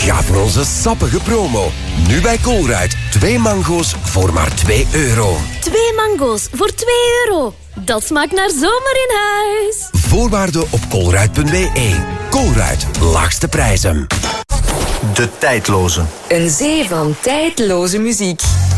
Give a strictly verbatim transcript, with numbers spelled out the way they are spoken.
Ga voor onze sappige promo. Nu bij Colruyt. Twee mango's voor maar twee euro. Twee mango's voor twee euro. Dat smaakt naar zomer in huis. Voorwaarden op colruyt punt b e. Colruyt, laagste prijzen. De tijdloze. Een zee van tijdloze muziek.